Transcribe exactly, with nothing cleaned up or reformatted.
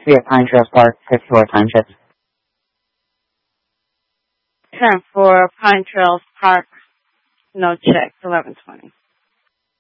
three at Pine Trails Park, fifty-four Timeships. ten for Pine Trails Park, no check, eleven twenty.